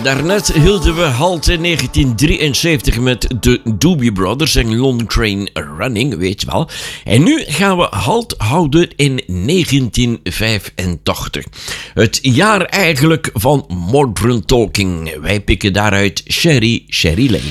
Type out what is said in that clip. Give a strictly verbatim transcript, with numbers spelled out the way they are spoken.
Daarnet hielden we halt in negentien drieënzeventig met de Doobie Brothers en Long Train Running, weet je wel. En nu gaan we halt houden in negentien vijfentachtig. Het jaar eigenlijk van Modern Talking. Wij pikken daaruit Sherry, Sherry Lane.